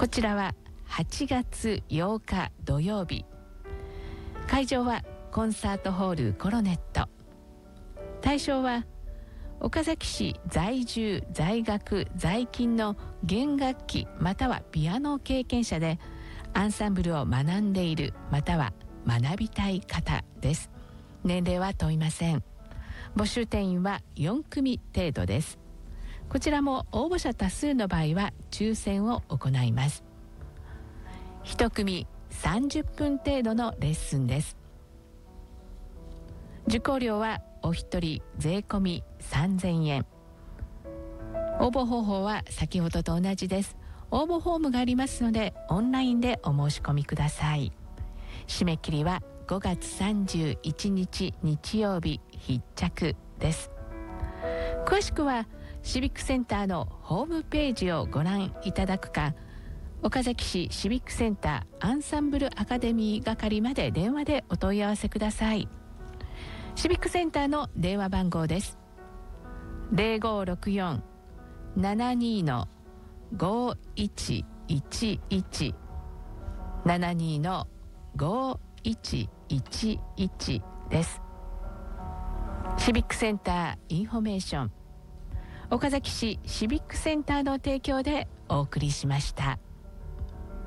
こちらは8月8日土曜日。会場はコンサートホールコロネット。対象は岡崎市在住在学在勤の弦楽器またはピアノ経験者でアンサンブルを学んでいるまたは学びたい方です。年齢は問いません。募集定員は4組程度です。こちらも応募者多数の場合は抽選を行います。1組30分程度のレッスンです。受講料はお一人税込み3000円。応募方法は先ほどと同じです。応募フォームがありますのでオンラインでお申し込みください。締め切りは5月31日日曜日必着です。詳しくはシビックセンターのホームページをご覧いただくか、岡崎市シビックセンターアンサンブルアカデミー係まで電話でお問い合わせください。シビックセンターの電話番号です。0564-72-5111 72-5111です。シビックセンターインフォメーション、岡崎市シビックセンターの提供でお送りしました。